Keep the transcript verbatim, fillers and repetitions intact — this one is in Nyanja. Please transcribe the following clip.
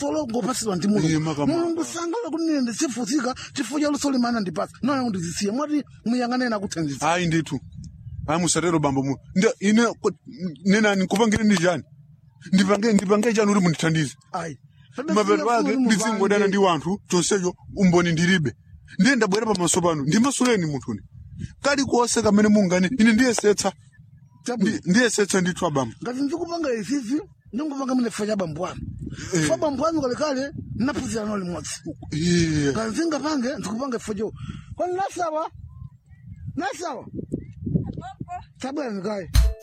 lusolo ngopasidwa ndi mulungu mulungu sangala kunene ndisifuzika chifuja lusolo imana ndipasa nona ndizisiye mwati muyang'anena kuthandiza hayi ndithu hayi musatero bambo mu nda ine nena nikupangire ndi chani ndipange ndipange chani uri mundithandize ayi mapeto ake ndizingodana ndi wanthu tonseyo umboni ndilibe ndiye ndabwera pamaso pano ndimasuleni munthu ni kali kuose kamene mungane ine ndiyesetsa ndiyesetsa ndithu abambo ngati ndikupanga izizi ndingupanga mine fa cha bambo anu fa bambo anu kalekale naphunzira nalo limodzi ngati ndingapange ndikupanga ifojo kwani nasawa nasawa tabwera nikayi